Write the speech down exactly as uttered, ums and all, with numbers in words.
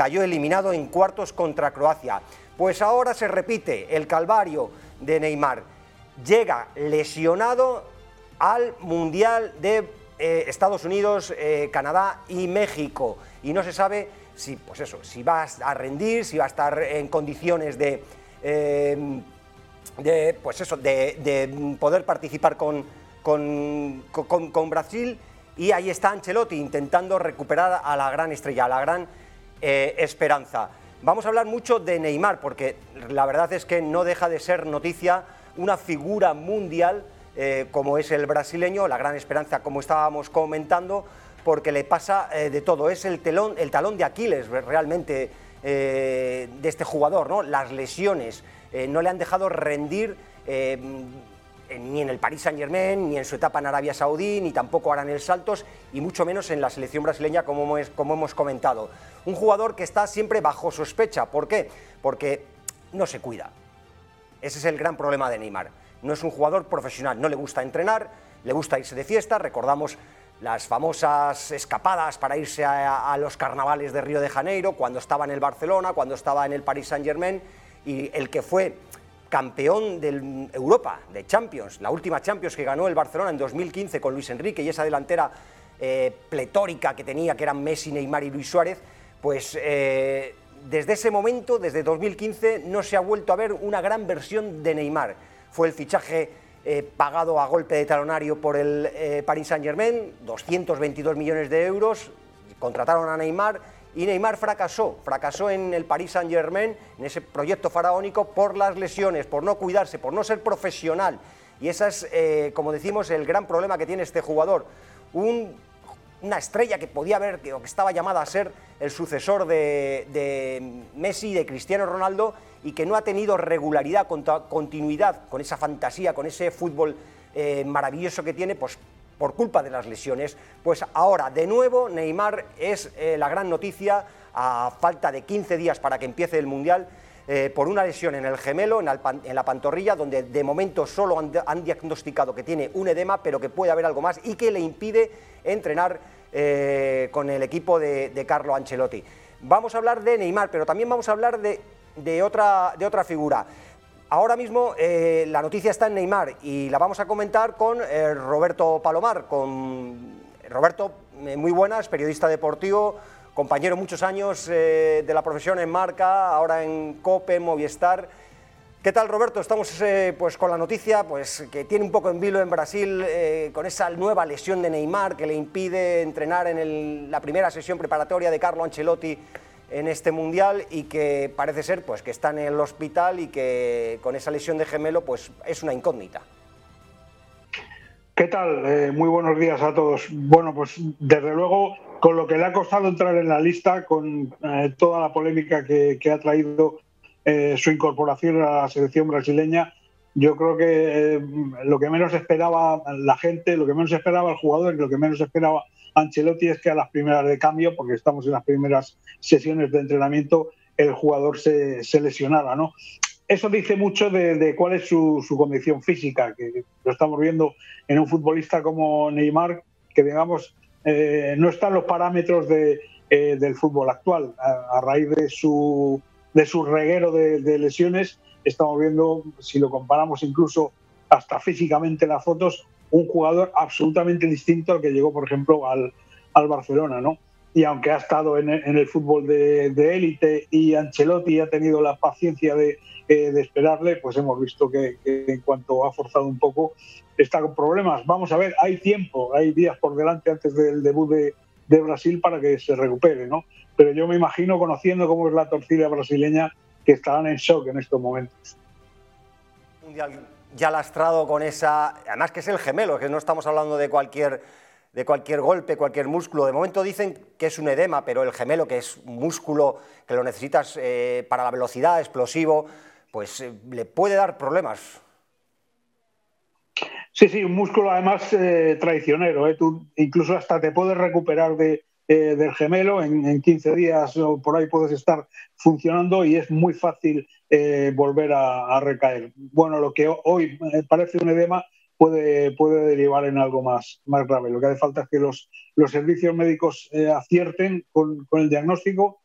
cayó eliminado en cuartos contra Croacia. Pues ahora se repite el calvario de Neymar. Llega lesionado al Mundial de eh, Estados Unidos, eh, Canadá y México. Y no se sabe si, pues eso, si va a rendir, si va a estar en condiciones de, eh, de, pues eso, de, de poder participar con, con, con, con Brasil. Y ahí está Ancelotti intentando recuperar a la gran estrella, a la gran eh, esperanza. Vamos a hablar mucho de Neymar, porque la verdad es que no deja de ser noticia una figura mundial eh, como es el brasileño, la gran esperanza, como estábamos comentando, porque le pasa eh, de todo. Es el, telón, el talón de Aquiles realmente eh, de este jugador, ¿no? Las lesiones eh, no le han dejado rendir eh, ni en el Paris Saint-Germain, ni en su etapa en Arabia Saudí, ni tampoco ahora en el Saltos, y mucho menos en la selección brasileña, como hemos, como hemos comentado. Un jugador que está siempre bajo sospecha. ¿Por qué? Porque no se cuida. Ese es el gran problema de Neymar. No es un jugador profesional, no le gusta entrenar, le gusta irse de fiesta. Recordamos las famosas escapadas para irse a, a los carnavales de Río de Janeiro, cuando estaba en el Barcelona, cuando estaba en el Paris Saint-Germain, y el que fue campeón de Europa, de Champions, la última Champions que ganó el Barcelona en dos mil quince con Luis Enrique y esa delantera eh, pletórica que tenía, que eran Messi, Neymar y Luis Suárez, pues eh, desde ese momento, desde dos mil quince, no se ha vuelto a ver una gran versión de Neymar. Fue el fichaje eh, pagado a golpe de talonario por el eh, Paris Saint-Germain, doscientos veintidós millones de euros, contrataron a Neymar y Neymar fracasó, fracasó en el Paris Saint-Germain, en ese proyecto faraónico, por las lesiones, por no cuidarse, por no ser profesional. Y ese es, eh, como decimos, el gran problema que tiene este jugador. Un, una estrella que podía haber, que, o que estaba llamada a ser el sucesor de, de Messi, de Cristiano Ronaldo, y que no ha tenido regularidad, continuidad con esa fantasía, con ese fútbol eh, maravilloso que tiene, pues por culpa de las lesiones. Pues ahora, de nuevo, Neymar es eh, la gran noticia, a falta de quince días para que empiece el Mundial, eh, por una lesión en el gemelo, en, el pan, en la pantorrilla, donde de momento solo han, han diagnosticado que tiene un edema, pero que puede haber algo más y que le impide entrenar eh, con el equipo de, de Carlo Ancelotti. Vamos a hablar de Neymar, pero también vamos a hablar de, de, otra, de otra figura. Ahora mismo eh, la noticia está en Neymar y la vamos a comentar con eh, Roberto Palomar. Con Roberto, eh, muy buenas, periodista deportivo, compañero muchos años eh, de la profesión en Marca, ahora en COPE, Movistar. ¿Qué tal, Roberto? Estamos eh, pues con la noticia pues, que tiene un poco en vilo en Brasil, eh, con esa nueva lesión de Neymar que le impide entrenar en el, la primera sesión preparatoria de Carlo Ancelotti en este Mundial, y que parece ser pues, que está en el hospital y que con esa lesión de gemelo pues, es una incógnita. ¿Qué tal? Eh, muy buenos días a todos. Bueno, pues desde luego, con lo que le ha costado entrar en la lista, con eh, toda la polémica que, que ha traído eh, su incorporación a la selección brasileña, yo creo que eh, lo que menos esperaba la gente, lo que menos esperaba el jugador y lo que menos esperaba Ancelotti es que a las primeras de cambio, porque estamos en las primeras sesiones de entrenamiento, el jugador se, se lesionara, ¿no? Eso dice mucho de, de cuál es su, su condición física, que lo estamos viendo en un futbolista como Neymar, que digamos eh, no está en los parámetros de, eh, del fútbol actual. A, a raíz de su, de su reguero de, de lesiones, estamos viendo, si lo comparamos incluso hasta físicamente las fotos, un jugador absolutamente distinto al que llegó, por ejemplo, al, al Barcelona, ¿no? Y aunque ha estado en, en el fútbol de, de élite y Ancelotti ha tenido la paciencia de, eh, de esperarle, pues hemos visto que, que en cuanto ha forzado un poco está con problemas. Vamos a ver, hay tiempo, hay días por delante antes del debut de, de Brasil para que se recupere, ¿no? Pero yo me imagino, conociendo cómo es la torcida brasileña, que estarán en shock en estos momentos. Mundial ya lastrado con esa, además que es el gemelo, que no estamos hablando de cualquier, de cualquier golpe, cualquier músculo. De momento dicen que es un edema, pero el gemelo, que es un músculo que lo necesitas eh, para la velocidad, explosivo, pues eh, le puede dar problemas. Sí, sí, un músculo además eh, traicionero, ¿eh? Tú incluso hasta te puedes recuperar de, eh, del gemelo, en, en quince días o por ahí puedes estar funcionando y es muy fácil eh, volver a, a recaer. Bueno, lo que hoy parece un edema puede, puede derivar en algo más, más grave. Lo que hace falta es que los, los servicios médicos eh, acierten con, con el diagnóstico